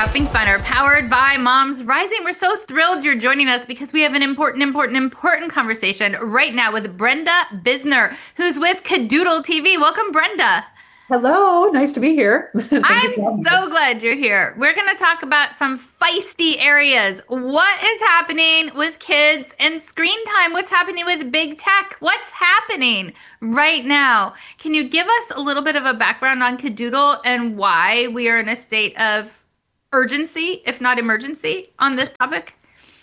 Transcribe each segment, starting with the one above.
Having Fun are powered by Moms Rising. We're so thrilled you're joining us because we have an important conversation right now with Brenda Bisner, who's with Cadoodle TV. Welcome, Brenda. Hello, nice to be here. Thank you I'm for having so us. glad you're here. We're going to talk about some feisty areas. What is happening with kids and screen time? What's happening with big tech? What's happening right now? Can you give us a little bit of a background on Cadoodle and why we are in a state of urgency, if not emergency, on this topic?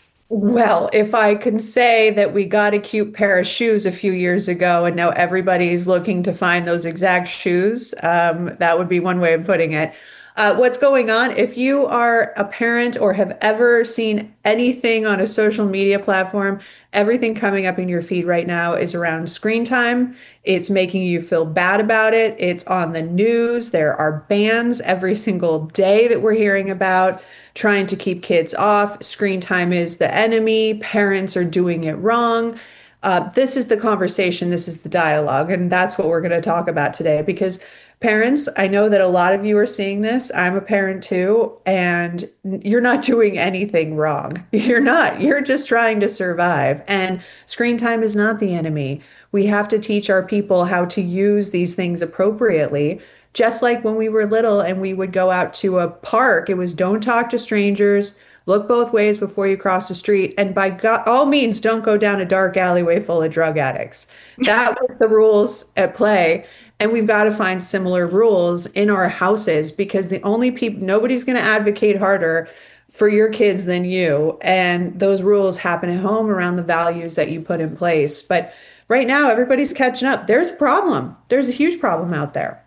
Well, if I can say that we got a cute pair of shoes a few years ago and now everybody's looking to find those exact shoes, that would be one way of putting it. What's going on? If you are a parent or have ever seen anything on a social media platform, everything coming up in your feed right now is around screen time. It's making you feel bad about it. It's on the news. There are bans every single day that we're hearing about trying to keep kids off. Screen time is the enemy. Parents are doing it wrong. This is the conversation, this is the dialogue, and that's what we're going to talk about today. Because parents, I know that a lot of you are seeing this. I'm a parent too, and you're not doing anything wrong. You're not. You're just trying to survive. And screen time is not the enemy. We have to teach our people how to use these things appropriately. Just like when we were little and we would go out to a park, it was don't talk to strangers, look both ways before you cross the street, and by God, all means, don't go down a dark alleyway full of drug addicts. That was the rules at play. And we've got to find similar rules in our houses because the only people, nobody's going to advocate harder for your kids than you. And those rules happen at home around the values that you put in place. But right now, everybody's catching up. There's a problem. There's a huge problem out there.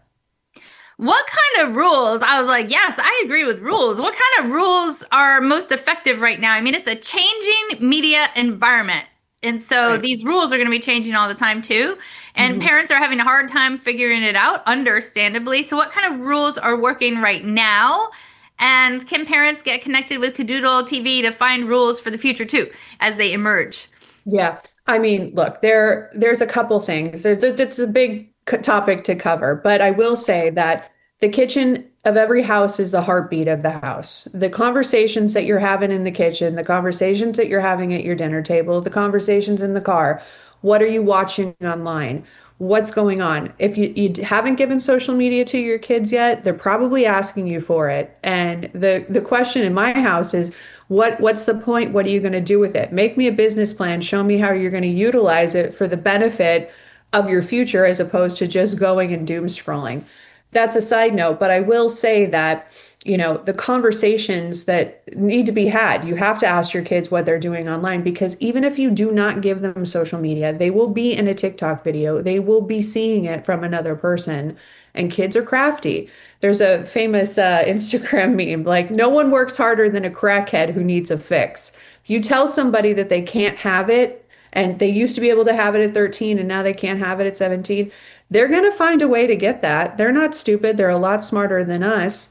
What kind of rules? I was like, yes, I agree with rules. What kind of rules are most effective right now? I mean, it's a changing media environment. And so Right. these rules are going to be changing all the time too. And Mhm. parents are having a hard time figuring it out, understandably. So, what kind of rules are working right now? And can parents get connected with Cadoodle TV to find rules for the future too as they emerge? Yeah. I mean, look, there's a couple things. It's a big topic to cover, but I will say that the kitchen of every house is the heartbeat of the house. The conversations that you're having in the kitchen, the conversations that you're having at your dinner table, the conversations in the car, what are you watching online? What's going on? If you haven't given social media to your kids yet, they're probably asking you for it. And the question in my house is, what's the point? What are you going to do with it? Make me a business plan. Show me how you're going to utilize it for the benefit of your future as opposed to just going and doom scrolling. That's a side note, but I will say that, the conversations that need to be had, you have to ask your kids what they're doing online because even if you do not give them social media, they will be in a TikTok video, they will be seeing it from another person, and kids are crafty. There's a famous Instagram meme like, no one works harder than a crackhead who needs a fix. If you tell somebody that they can't have it, and they used to be able to have it at 13 and now they can't have it at 17, they're going to find a way to get that. They're not stupid. They're a lot smarter than us.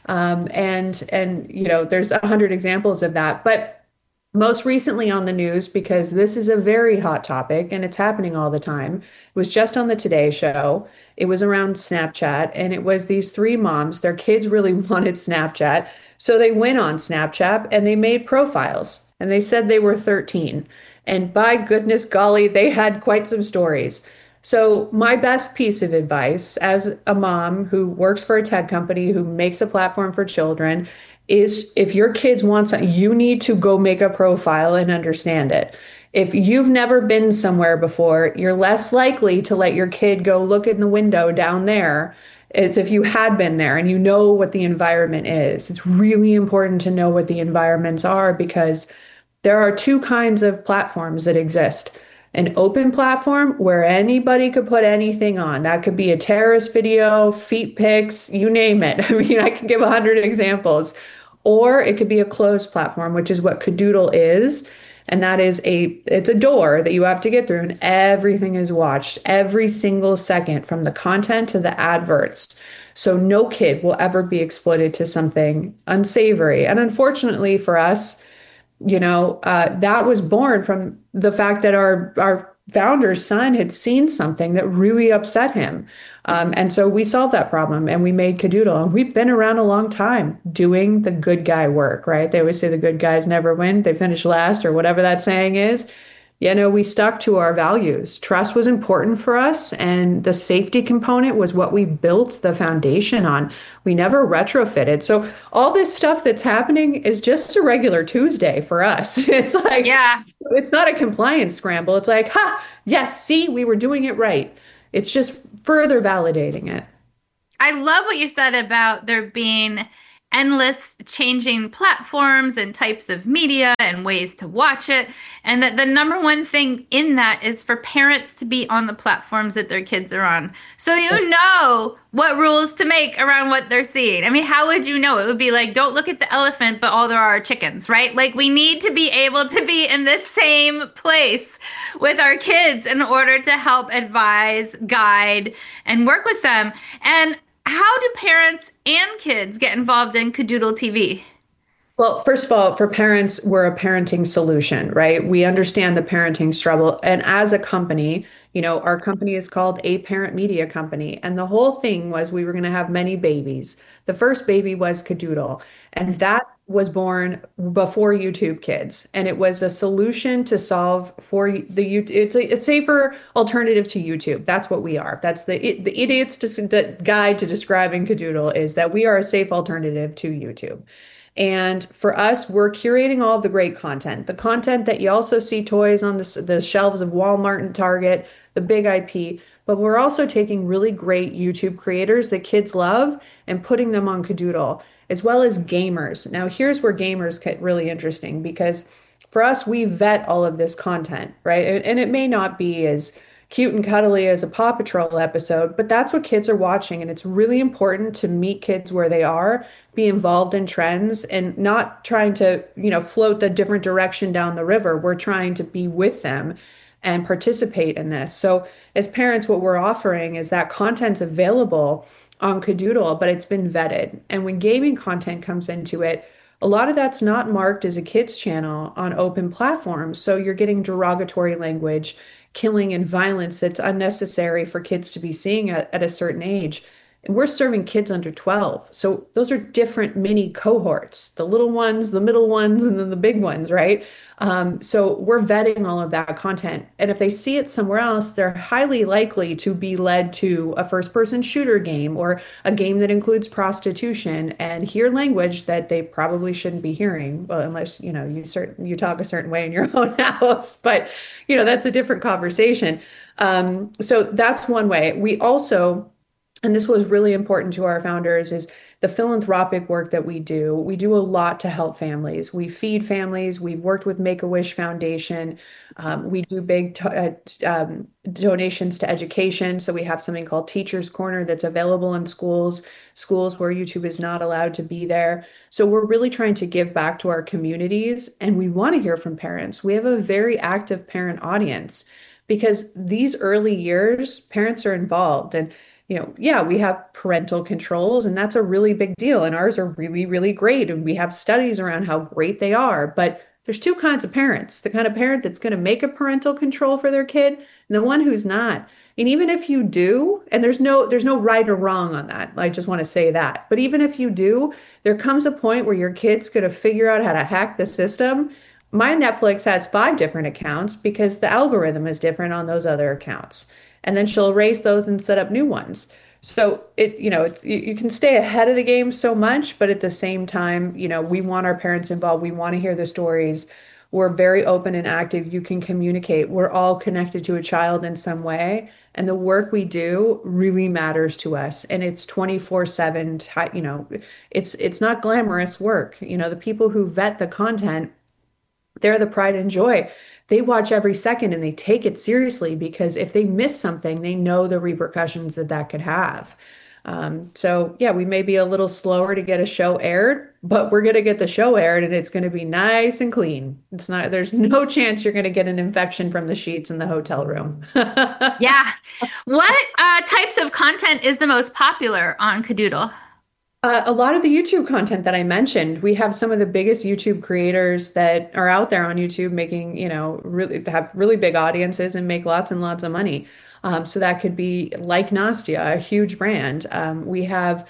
And there's 100 examples of that. But most recently on the news, because this is a very hot topic and it's happening all the time, it was just on the Today Show. It was around Snapchat, and it was these three moms. Their kids really wanted Snapchat. So they went on Snapchat and they made profiles and they said they were 13. And by goodness golly, they had quite some stories. So, my best piece of advice as a mom who works for a tech company who makes a platform for children is if your kids want something, you need to go make a profile and understand it. If you've never been somewhere before, you're less likely to let your kid go look in the window down there as if you had been there and you know what the environment is. It's really important to know what the environments are because there are two kinds of platforms that exist. An open platform where anybody could put anything on. That could be a terrorist video, feet pics, you name it. I mean, I can give 100 examples. Or it could be a closed platform, which is what Cadoodle is. And that is it's a door that you have to get through and everything is watched every single second from the content to the adverts. So no kid will ever be exploited to something unsavory. And unfortunately for us, that was born from the fact that our founder's son had seen something that really upset him. And so we solved that problem and we made Cadoodle. And we've been around a long time doing the good guy work, right? They always say the good guys never win, they finish last, or whatever that saying is. We stuck to our values. Trust was important for us, and the safety component was what we built the foundation on. We never retrofitted. So all this stuff that's happening is just a regular Tuesday for us. It's like, Yeah. it's not a compliance scramble. It's like, ha, yes, see, we were doing it right. It's just further validating it. I love what you said about there being endless changing platforms and types of media and ways to watch it. And that the number one thing in that is for parents to be on the platforms that their kids are on. So you know what rules to make around what they're seeing. I mean, how would you know? It would be like, don't look at the elephant, but all there are chickens, right? Like we need to be able to be in the same place with our kids in order to help advise, guide, and work with them. And how do parents and kids get involved in Cadoodle TV? Well, first of all, for parents, we're a parenting solution, right? We understand the parenting struggle. And as a company, our company is called A Parent Media Company. And the whole thing was we were going to have many babies. The first baby was Cadoodle, and that was born before YouTube Kids. And it was a solution to solve for it's a safer alternative to YouTube. That's what we are. That's the idiot's the guide to describing Cadoodle is that we are a safe alternative to YouTube. And for us, we're curating all of the great content, the content that you also see toys on the shelves of Walmart and Target, the big IP, but we're also taking really great YouTube creators that kids love and putting them on Cadoodle, as well as gamers. Now, here's where gamers get really interesting because for us, we vet all of this content, right? And it may not be as cute and cuddly as a Paw Patrol episode, but that's what kids are watching. And it's really important to meet kids where they are, be involved in trends, and not trying to, float the different direction down the river. We're trying to be with them and participate in this. So as parents, what we're offering is that content's available on Cadoodle, but it's been vetted. And when gaming content comes into it, a lot of that's not marked as a kids channel on open platforms. So you're getting derogatory language, killing and violence that's unnecessary for kids to be seeing at a certain age. And we're serving kids under 12. So those are different mini cohorts, the little ones, the middle ones, and then the big ones, right? So we're vetting all of that content. And if they see it somewhere else, they're highly likely to be led to a first-person shooter game or a game that includes prostitution and hear language that they probably shouldn't be hearing, well, unless, you talk a certain way in your own house. But, that's a different conversation. So that's one way. We also, and this was really important to our founders, is the philanthropic work that we do. We do a lot to help families. We feed families. We've worked with Make-A-Wish Foundation. We do big donations to education. So we have something called Teachers Corner that's available in schools where YouTube is not allowed to be there. So we're really trying to give back to our communities, and we want to hear from parents. We have a very active parent audience because these early years, parents are involved. And yeah, we have parental controls, and that's a really big deal. And ours are really, really great. And we have studies around how great they are. But there's two kinds of parents: the kind of parent that's going to make a parental control for their kid, and the one who's not. And even if you do, and there's no right or wrong on that. I just want to say that. But even if you do, there comes a point where your kid's going to figure out how to hack the system. My Netflix has 5 different accounts because the algorithm is different on those other accounts. And then she'll erase those and set up new ones. So you can stay ahead of the game so much, but at the same time, we want our parents involved. We want to hear the stories. We're very open and active. You can communicate. We're all connected to a child in some way. And the work we do really matters to us. And it's 24/7, it's not glamorous work. The people who vet the content, they're the pride and joy. They watch every second and they take it seriously because if they miss something, they know the repercussions that could have. So yeah, we may be a little slower to get a show aired, but we're going to get the show aired and it's going to be nice and clean. There's no chance you're going to get an infection from the sheets in the hotel room. Yeah. What types of content is the most popular on Cadoodle? A lot of the YouTube content that I mentioned, we have some of the biggest YouTube creators that are out there on YouTube making, really have really big audiences and make lots and lots of money. So that could be like Nastia, a huge brand. We have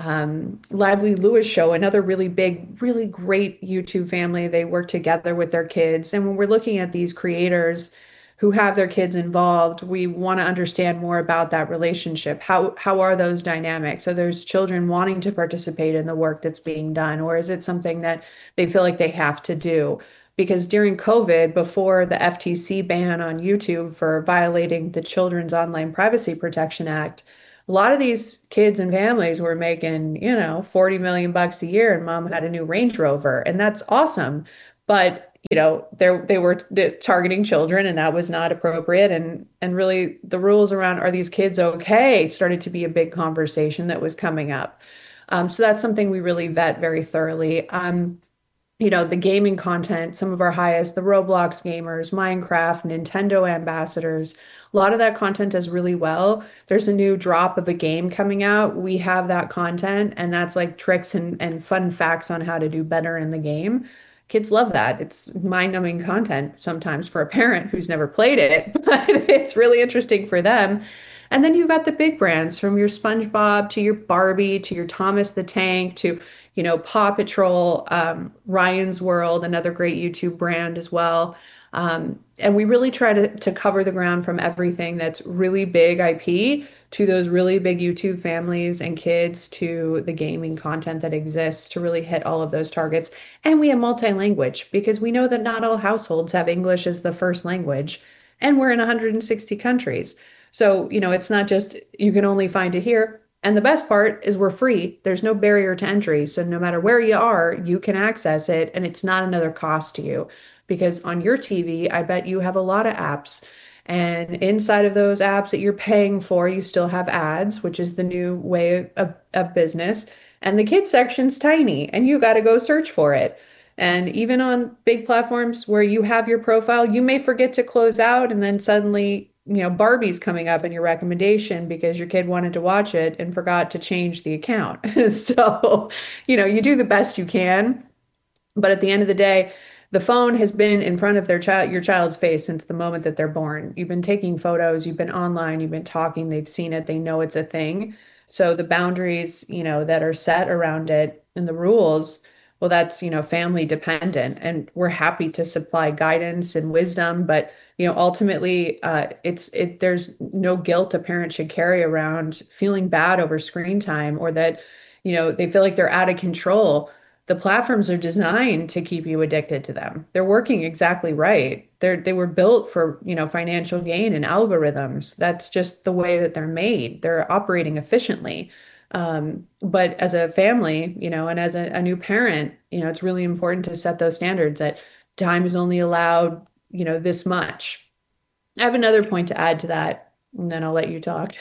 Lively Lewis Show, another really big, really great YouTube family. They work together with their kids. And when we're looking at these creators, who have their kids involved, we want to understand more about that relationship. How are those dynamics? So there's children wanting to participate in the work that's being done, or is it something that they feel like they have to do? Because during COVID, before the FTC ban on YouTube for violating the Children's Online Privacy Protection Act, a lot of these kids and families were making, 40 million bucks a year and mom had a new Range Rover, and that's awesome. But they were targeting children, and that was not appropriate. And really, the rules around are these kids okay started to be a big conversation that was coming up. So that's something we really vet very thoroughly. The gaming content, some of our highest, the Roblox gamers, Minecraft, Nintendo ambassadors, a lot of that content does really well. There's a new drop of a game coming out. We have that content, and that's like tricks and fun facts on how to do better in the game. Kids love that. It's mind-numbing content sometimes for a parent who's never played it, but it's really interesting for them. And then you've got the big brands from your SpongeBob to your Barbie to your Thomas the Tank to, Paw Patrol, Ryan's World, another great YouTube brand as well. And we really try to cover the ground from everything that's really big IP to those really big YouTube families and kids to the gaming content that exists to really hit all of those targets. And we have multi-language because we know that not all households have English as the first language, and we're in 160 countries. So, it's not just you can only find it here. And the best part is we're free. There's no barrier to entry. So no matter where you are, you can access it and it's not another cost to you. Because on your TV, I bet you have a lot of apps. And inside of those apps that you're paying for, you still have ads, which is the new way of business. And the kids section's tiny and you got to go search for it. And even on big platforms where you have your profile, you may forget to close out and then suddenly, Barbie's coming up in your recommendation because your kid wanted to watch it and forgot to change the account. So, you do the best you can. But at the end of the day, the phone has been in front of your child's face since the moment that they're born. You've been taking photos, you've been online, you've been talking, they've seen it, they know it's a thing. So the boundaries, that are set around it and the rules, well, that's, family dependent. And we're happy to supply guidance and wisdom, but ultimately, there's no guilt a parent should carry around feeling bad over screen time or that, they feel like they're out of control. The platforms are designed to keep you addicted to them. They're working exactly right. They were built for, financial gain and algorithms. That's just the way that they're made. They're operating efficiently. But as a family, and as a new parent, it's really important to set those standards that time is only allowed, this much. I have another point to add to that, and then I'll let you talk,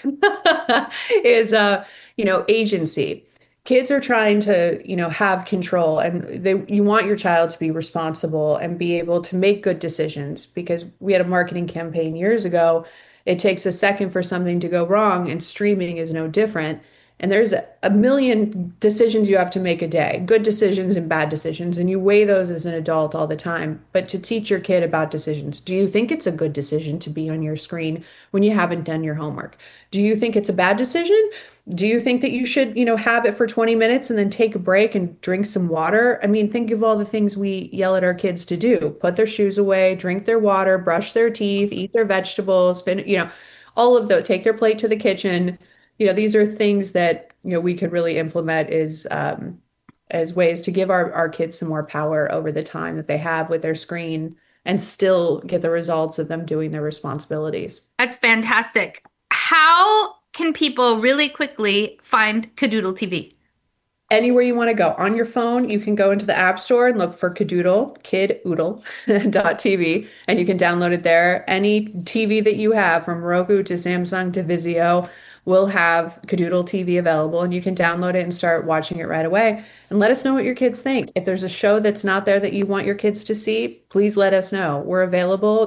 is, agency. Kids are trying to, have control and you want your child to be responsible and be able to make good decisions because we had a marketing campaign years ago. It takes a second for something to go wrong and streaming is no different. And there's a million decisions you have to make a day, good decisions and bad decisions, and you weigh those as an adult all the time. But to teach your kid about decisions, do you think it's a good decision to be on your screen when you haven't done your homework? Do you think it's a bad decision? Do you think that you should, have it for 20 minutes and then take a break and drink some water? I mean, think of all the things we yell at our kids to do. Put their shoes away, drink their water, brush their teeth, eat their vegetables, all of those, take their plate to the kitchen. These are things that, we could really implement as ways to give our kids some more power over the time that they have with their screen and still get the results of them doing their responsibilities. That's fantastic. How can people really quickly find Kadoodle TV? Anywhere you want to go. On your phone, you can go into the App Store and look for Kadoodle, kidoodle.tv, and you can download it there. Any TV that you have, from Roku to Samsung to Vizio, will have Kadoodle TV available, and you can download it and start watching it right away. And let us know what your kids think. If there's a show that's not there that you want your kids to see, please let us know. We're available,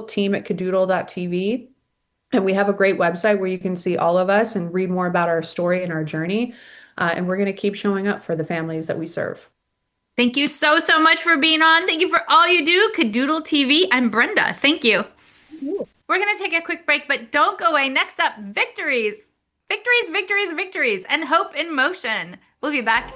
team@kadoodle.tv. And we have a great website where you can see all of us and read more about our story and our journey. and we're going to keep showing up for the families that we serve. Thank you so, so much for being on. Thank you for all you do. Cadoodle TV. I'm Brenda. Thank you. We're going to take a quick break, but don't go away. Next up, victories. Victories, victories, victories, and hope in motion. We'll be back